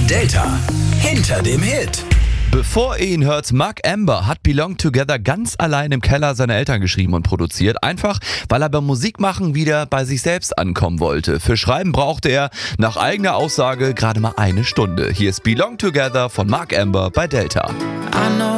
Delta hinter dem Hit. Bevor ihr ihn hört, Mark Amber hat Belong Together ganz allein im Keller seiner Eltern geschrieben und produziert. Einfach, weil er beim Musikmachen wieder bei sich selbst ankommen wollte. Für Schreiben brauchte er nach eigener Aussage gerade mal 1 Stunde. Hier ist Belong Together von Mark Amber bei Delta.